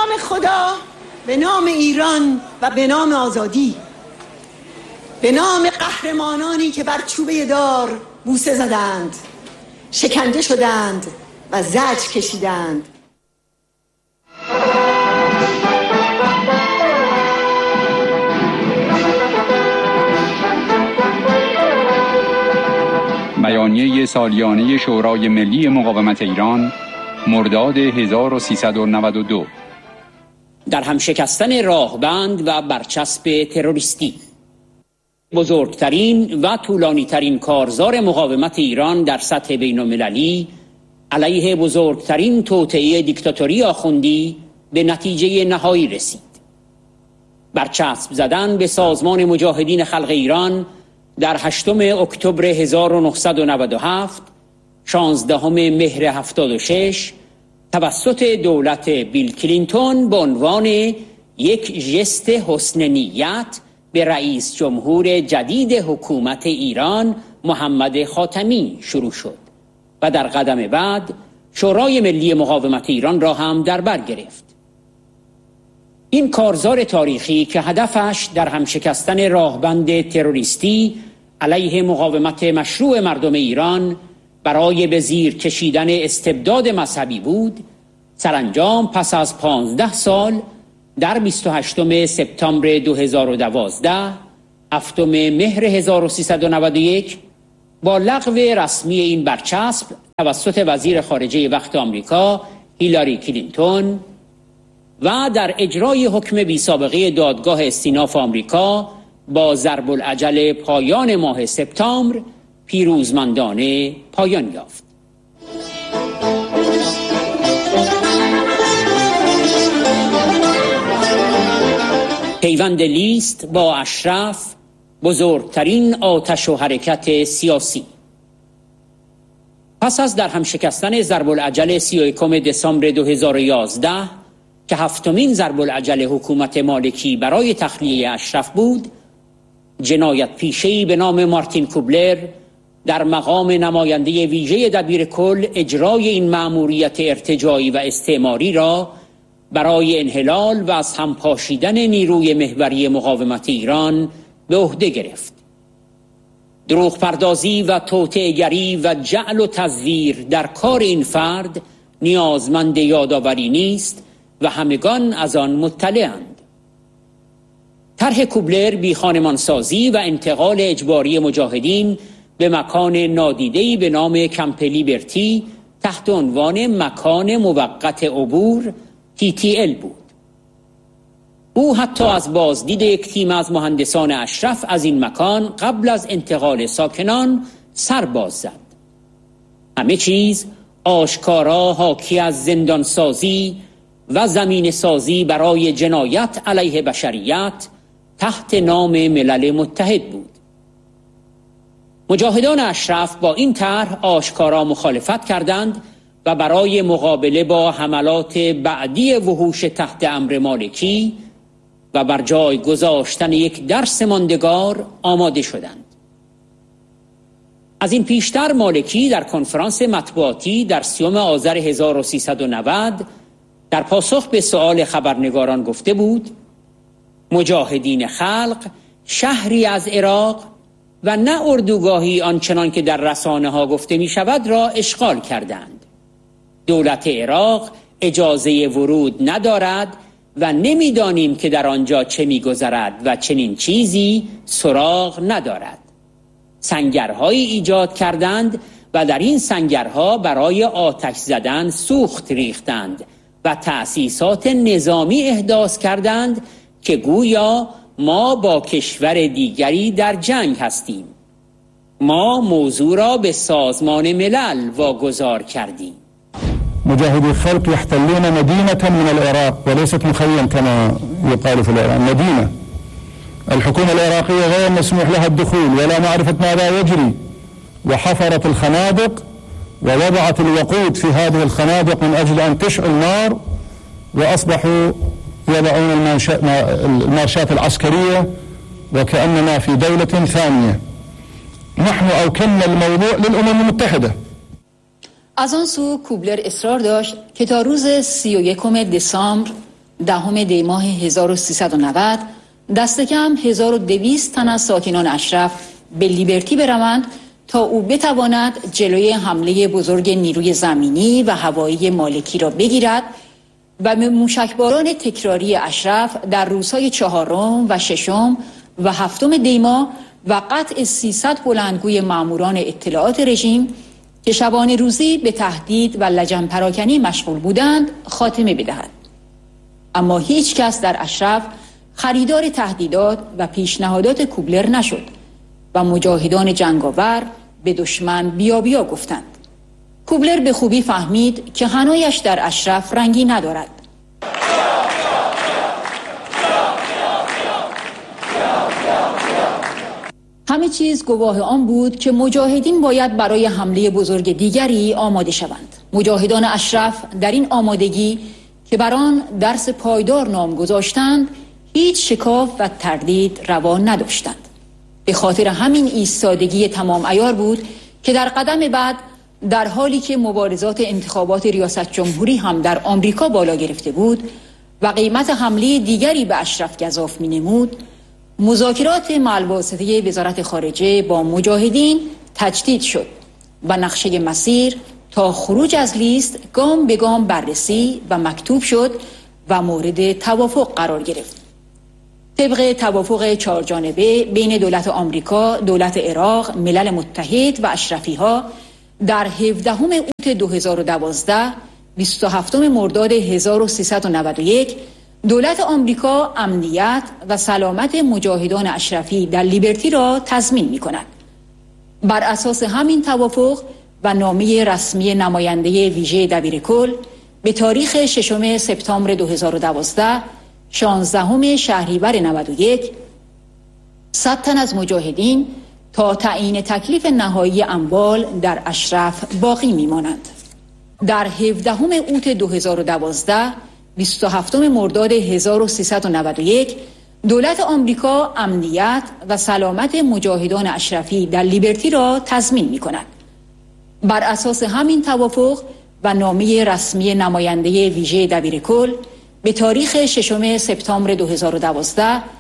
نام خدا، به نام ایران و به نام آزادی، به نام قهرمانانی که بر چوبه دار بوسه زدند، شکنجه شدند و زجر کشیدند. بیانیه سالیانه شورای ملی مقاومت ایران مرداد 1392. در هم شکستن راهبند و برچسب تروریستی، بزرگترین و طولانیترین کارزار مقاومت ایران در سطح بین‌المللی علیه بزرگترین توطئه دیکتاتوری آخوندی به نتیجه نهایی رسید. برچسب زدن به سازمان مجاهدین خلق ایران در 8 اکتبر 1997، 16 مهر 76 توسط دولت بیل کلینتون به عنوان یک ژست حسن نیت به رئیس جمهور جدید حکومت ایران محمد خاتمی شروع شد و در قدم بعد شورای ملی مقاومت ایران را هم در بر گرفت. این کارزار تاریخی که هدفش در هم شکستن راهبند تروریستی علیه مقاومت مشروع مردم ایران برای به زیر کشیدن استبداد مذهبی بود، سرانجام پس از 15 سال در 28 سپتامبر 2012، 7 مهر 1391 با لغو رسمی این برچسب توسط وزیر خارجه وقت آمریکا هیلاری کلینتون و در اجرای حکم بی‌سابقه دادگاه استیناف آمریکا با ضرب العجل پایان ماه سپتامبر پیروزمندانه پایان یافت. پیوند لیست با اشرف بزرگترین آتش و حرکت سیاسی. پس از در هم شکستن ضرب العجل 31 دسامبر 2011 که 7مین ضرب العجل حکومت مالکی برای تخلیه اشرف بود، جنایت پیشه‌ای به نام مارتین کوبلر در مقام نماینده ویژه دبیرکل اجرای این مأموریت ارتجاعی و استعماری را برای انحلال و از هم پاشیدن نیروی محوری مقاومت ایران به عهده گرفت. دروغ پردازی و توطئه‌گری و جعل و تزویر در کار این فرد نیازمند یادآوری نیست و همگان از آن مطلعند. طرح کوبلر بی خانمانسازی و انتقال اجباری مجاهدین به مکان نادیده‌ای به نام کمپ لیبرتی تحت عنوان مکان موقت عبور TTL بود. او حتی از بازدید یک تیم از مهندسان اشرف از این مکان قبل از انتقال ساکنان سر باز زد. همه چیز آشکارا حاکی از زندانسازی و زمین سازی برای جنایت علیه بشریت تحت نام ملل متحد بود. مجاهدان اشرف با این طرح آشکارا مخالفت کردند و برای مقابله با حملات بعدی وحوش تحت امر مالکی و بر جای گذاشتن یک درس ماندگار آماده شدند. از این پیشتر مالکی در کنفرانس مطبوعاتی در 30 آذر 1390 در پاسخ به سؤال خبرنگاران گفته بود: مجاهدین خلق شهری از عراق و نه اردوگاهی آنچنان که در رسانه ها گفته می شود را اشغال کردند. دولت عراق اجازه ورود ندارد و نمیدانیم که در آنجا چه می‌گذرد و چنین چیزی سراغ ندارد. سنگرهایی ایجاد کردند و در این سنگرها برای آتش زدن سوخت ریختند و تأسیسات نظامی احداث کردند که گویا ما با کشور دیگری در جنگ هستیم. ما موضوع را به سازمان ملل واگذار کردیم. مجاهدي الخلق يحتلون مدينة من العراق وليست مخيم كما يقال في العراق، مدينة. الحكومة العراقية غير مسموح لها الدخول ولا معرفة ماذا يجري، وحفرت الخنادق ووضعت الوقود في هذه الخنادق من أجل أن تشعل نار، وأصبحوا يضعون المارشات العسكرية وكأننا في دولة ثانية. نحن أوكلنا الموضوع للأمم المتحدة. از آن سو کوبلر اصرار داشت که تا روز 31 دسامبر 10 دی ماه 1390 دست کم 1200 تن از ساکنان اشرف به لیبرتی بروند تا او بتواند جلوی حمله بزرگ نیروی زمینی و هوایی مالکی را بگیرد و به موشکباران تکراری اشرف در روزهای 4 و 6 و 7 دی ماه و قطع 300 بلندگوی ماموران اطلاعات رژیم که شبانه روزی به تهدید و لجن پراکنی مشغول بودند خاتمه بدهد. اما هیچ کس در اشرف خریدار تهدیدات و پیشنهادات کوبلر نشد و مجاهدان جنگاور به دشمن بیا بیا گفتند. کوبلر به خوبی فهمید که حنایش در اشرف رنگی ندارد. همه چیز گواه آن بود که مجاهدین باید برای حمله بزرگ دیگری آماده شوند. مجاهدان اشرف در این آمادگی که بر آن درس پایدار نام گذاشتند هیچ شکاف و تردید روا نداشتند. به خاطر همین ایستادگی تمام عیار بود که در قدم بعد در حالی که مبارزات انتخابات ریاست جمهوری هم در آمریکا بالا گرفته بود و قیمت حمله دیگری به اشرف گزاف می نمود، مذاکرات معالواسطه وزارت خارجه با مجاهدین تجدید شد و نقشه مسیر تا خروج از لیست گام به گام بررسی و مکتوب شد و مورد توافق قرار گرفت. طبق توافق 4 جانبه بین دولت آمریکا، دولت عراق، ملل متحد و اشرفی‌ها در 17 اوت 2012 27 مرداد 1391 دولت آمریکا امنیت و سلامت مجاهدان اشرفی در لیبرتی را تضمین می‌کند. بر اساس همین توافق و نامه رسمی نماینده ویژه دبیرکل به تاریخ 6 سپتامبر 2012 16 شهریور 91 100 تن از مجاهدین تا تعیین تکلیف نهایی اموال در اشرف باقی میمانند. در 17 اوت 2012 27 مرداد 1391 دولت آمریکا امنیت و سلامت مجاهدان اشرفی در لیبرتی را تضمین می‌کند. بر اساس همین توافق و نامه رسمی نماینده ویژه دبیرکل به تاریخ 6 سپتامبر 2012